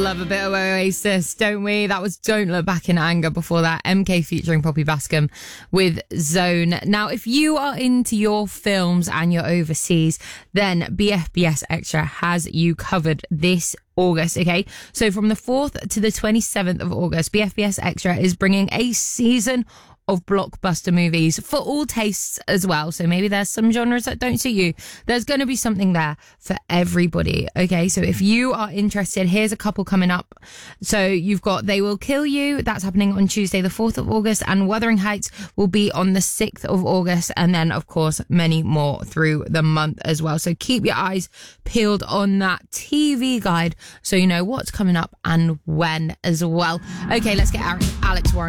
Love a bit of Oasis, don't we? That was Don't Look Back in Anger. Before that, MK featuring Poppy Bascom with Zone. Now, if you are into your films and you're overseas, then BFBS Extra has you covered this August, okay? So from the 4th to the 27th of August, BFBS Extra is bringing a season of blockbuster movies for all tastes as well. So maybe there's some genres that don't suit you. There's going to be something there for everybody. Okay, so if you are interested, here's a couple coming up. So you've got They Will Kill You. That's happening on Tuesday, the 4th of August. And Wuthering Heights will be on the 6th of August. And then, of course, many more through the month as well. So keep your eyes peeled on that TV guide so you know what's coming up and when as well. Okay, let's get Alex Warren.